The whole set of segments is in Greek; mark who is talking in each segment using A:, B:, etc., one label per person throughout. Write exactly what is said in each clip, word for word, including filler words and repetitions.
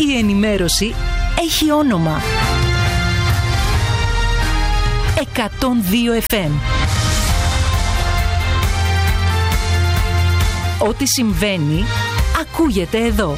A: Η ενημέρωση έχει όνομα. εκατόν δύο εφ εμ. Ό,τι συμβαίνει, ακούγεται εδώ.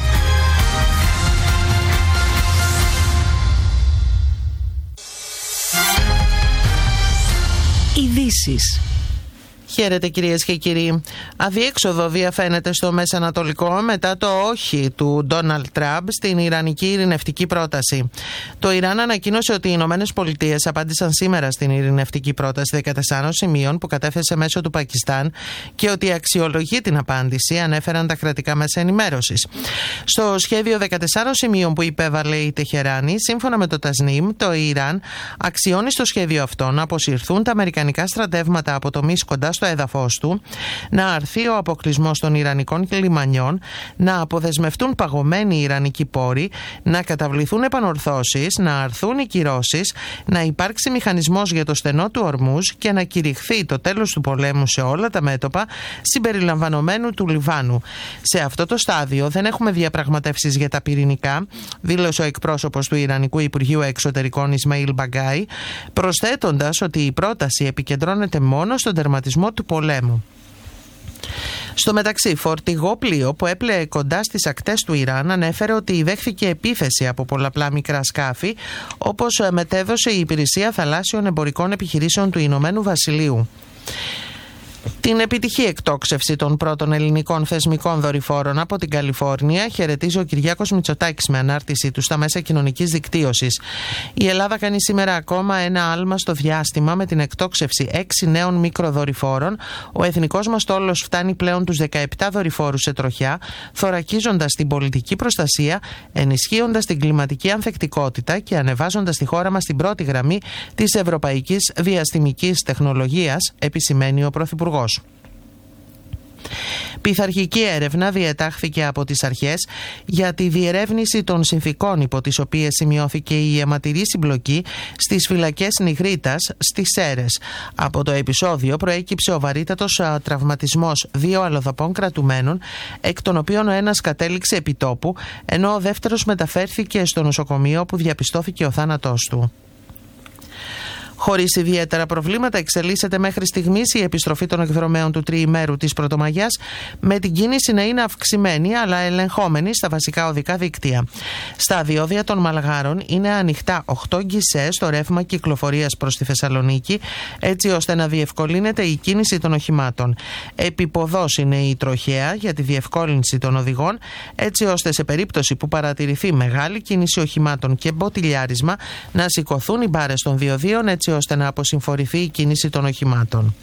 A: Ειδήσεις.
B: Χαίρετε κυρίες και κύριοι. Αδιέξοδο διαφαίνεται στο Μεσανατολικό μετά το όχι του Ντόναλντ Τραμπ στην Ιρανική ειρηνευτική πρόταση. Το Ιράν ανακοίνωσε ότι οι Ηνωμένες Πολιτείες απάντησαν σήμερα στην ειρηνευτική πρόταση δεκατεσσάρων σημείων που κατέθεσε μέσω του Πακιστάν και ότι αξιολογεί την απάντηση, ανέφεραν τα κρατικά μέσα ενημέρωσης. Στο σχέδιο δεκατεσσάρων σημείων που υπέβαλε η Τεχεράνη, σύμφωνα με το Τασνίμ, το Ιράν αξιώνει στο σχέδιο αυτό να αποσυρθούν τα αμερικανικά στρατεύματα από το Μίσκοντα στο έδαφος του, να αρθεί ο αποκλεισμός των Ιρανικών λιμανιών, να αποδεσμευτούν παγωμένοι Ιρανικοί πόροι, να καταβληθούν επανορθώσεις, να αρθούν οι κυρώσεις, να υπάρξει μηχανισμός για το στενό του Ορμούζ και να κηρυχθεί το τέλος του πολέμου σε όλα τα μέτωπα, συμπεριλαμβανομένου του Λιβάνου. Σε αυτό το στάδιο δεν έχουμε διαπραγματεύσεις για τα πυρηνικά, δήλωσε ο εκπρόσωπος του Ιρανικού Υπουργείου Εξωτερικών Ισμαήλ Μπαγκάι, προσθέτοντας ότι η πρόταση επικεντρώνεται μόνο στον τερματισμό του πολέμου. Στο μεταξύ, φορτηγό πλοίο που έπλεε κοντά στις ακτές του Ιράν ανέφερε ότι δέχθηκε επίθεση από πολλαπλά μικρά σκάφη, όπως μετέδωσε η Υπηρεσία Θαλάσσιων Εμπορικών Επιχειρήσεων του Ηνωμένου Βασιλείου. Την επιτυχή εκτόξευση των πρώτων ελληνικών θεσμικών δορυφόρων από την Καλιφόρνια χαιρετίζει ο Κυριάκος Μητσοτάκης με ανάρτησή του στα μέσα κοινωνικής δικτύωσης. Η Ελλάδα κάνει σήμερα ακόμα ένα άλμα στο διάστημα με την εκτόξευση έξι νέων μικροδορυφόρων. Ο εθνικός μας στόλος φτάνει πλέον τους δεκαεπτά δορυφόρους σε τροχιά, θωρακίζοντας την πολιτική προστασία, ενισχύοντας την κλιματική ανθεκτικότητα και ανεβάζοντας τη χώρα μας στην πρώτη γραμμή της ευρωπαϊκής διαστημικής τεχνολογίας, επισημαίνει ο Πρωθυπουργός. Πειθαρχική έρευνα διετάχθηκε από τις αρχές για τη διερεύνηση των συνθηκών υπό τις οποίες σημειώθηκε η αιματηρή συμπλοκή στις φυλακές Νιγρίτας στις Σέρρες. Από το επεισόδιο προέκυψε ο βαρύτατος τραυματισμός δύο αλλοδαπών κρατουμένων, εκ των οποίων ο ένας κατέληξε επί τόπου, ενώ ο δεύτερος μεταφέρθηκε στο νοσοκομείο όπου διαπιστώθηκε ο θάνατός του. Χωρίς ιδιαίτερα προβλήματα εξελίσσεται μέχρι στιγμής η επιστροφή των εκδρομέων του τριημέρου της Πρωτομαγιάς, με την κίνηση να είναι αυξημένη αλλά ελεγχόμενη στα βασικά οδικά δίκτυα. Στα διόδια των Μαλγάρων είναι ανοιχτά οκτώ γκισέ στο ρεύμα κυκλοφορίας προς τη Θεσσαλονίκη, έτσι ώστε να διευκολύνεται η κίνηση των οχημάτων. Επιποδός είναι η τροχέα για τη διευκόλυνση των οδηγών, έτσι ώστε σε περίπτωση που παρατηρηθεί μεγάλη κίνηση οχημάτων και μποτιλιάρισμα να σηκωθούν οι μπάρες των διοδίων, έτσι ώστε να αποσυμφορηθεί η κίνηση των οχημάτων.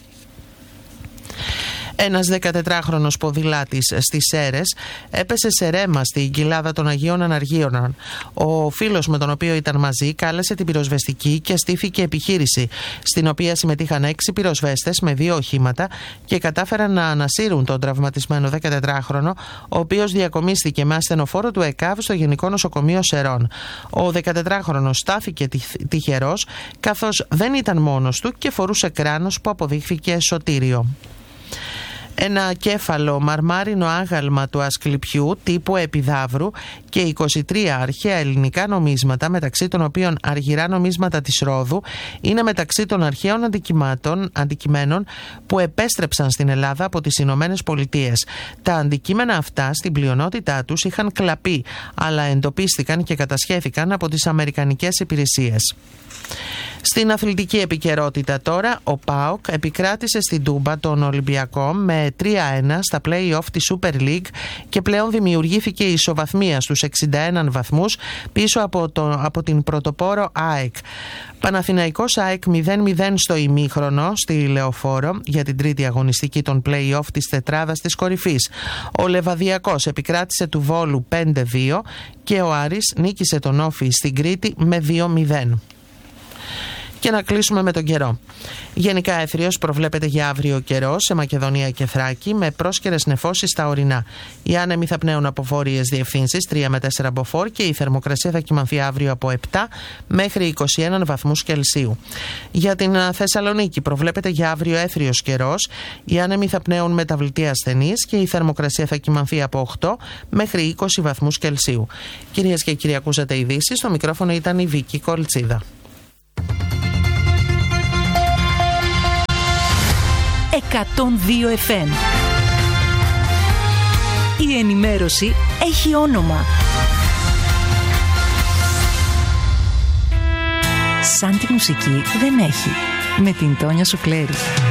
B: Ένας δεκατετράχρονος ποδηλάτης στις Σέρρες έπεσε σε ρέμα στην κοιλάδα των Αγίων Αναργίων. Ο φίλος με τον οποίο ήταν μαζί κάλεσε την πυροσβεστική και στήθηκε επιχείρηση, στην οποία συμμετείχαν έξι πυροσβέστες με δύο οχήματα και κατάφεραν να ανασύρουν τον τραυματισμένο δεκατετράχρονο, ο οποίος διακομίστηκε με ασθενοφόρο του ΕΚΑΒ στο Γενικό Νοσοκομείο Σερών. Ο δεκατετράχρονος στάθηκε τυχερός, καθώς δεν ήταν μόνος του και φορούσε κράνος που αποδείχθηκε σωτήριο. Ένα κέφαλο μαρμάρινο άγαλμα του Ασκληπιού τύπου Επιδαύρου και είκοσι τρία αρχαία ελληνικά νομίσματα, μεταξύ των οποίων αργυρά νομίσματα της Ρόδου, είναι μεταξύ των αρχαίων αντικειμένων που επέστρεψαν στην Ελλάδα από τις Ηνωμένες Πολιτείες. Τα αντικείμενα αυτά στην πλειονότητά τους είχαν κλαπεί, αλλά εντοπίστηκαν και κατασχέθηκαν από τις αμερικανικές υπηρεσίες. Στην αθλητική επικαιρότητα τώρα, ο ΠΑΟΚ επικράτησε στην Τούμπα τον Ολυμπιακό με τρία ένα στα play-off της Super League και πλέον δημιουργήθηκε η ισοβαθμία στους εξήντα ένα βαθμούς πίσω από, το, από την πρωτοπόρο ΑΕΚ. Παναθηναϊκός ΑΕΚ μηδέν μηδέν στο ημίχρονο στη Λεωφόρο για την τρίτη αγωνιστική των play-off της τετράδας της κορυφής. Ο Λεβαδιακός επικράτησε του Βόλου πέντε δύο και ο Άρης νίκησε τον Όφη στην Κρήτη με δύο μηδέν. Και να κλείσουμε με τον καιρό. Γενικά έθριος προβλέπεται για αύριο καιρό σε Μακεδονία και Θράκη, με πρόσκαιρες νεφώσεις στα ορεινά. Οι άνεμοι θα πνέουν από βόρειες διευθύνσεις τρία με τέσσερα μποφόρ και η θερμοκρασία θα κυμανθεί αύριο από επτά μέχρι είκοσι ένα βαθμούς Κελσίου. Για την Θεσσαλονίκη προβλέπεται για αύριο έθριος καιρός. Οι άνεμοι θα πνέουν μεταβλητή ασθενής και η θερμοκρασία θα κυμανθεί από οκτώ μέχρι είκοσι βαθμούς Κελσίου. Κυρίες και κύριοι, ακούσατε ειδήσεις. Στο μικρόφωνο ήταν η Βίκη Κολτσίδα.
A: εκατόν δύο εφ εμ. Η ενημέρωση έχει όνομα. Σαν τη μουσική δεν έχει. Με την Τόνια Σουκλέρη.